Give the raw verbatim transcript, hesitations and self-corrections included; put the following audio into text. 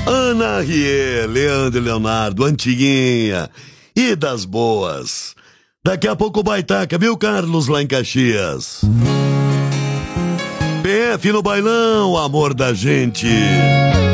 Ana Rie, Leandro e Leonardo, antiguinha e das boas. Daqui a pouco Baitaca, viu, Carlos, lá em Caxias? P F no bailão, amor da gente.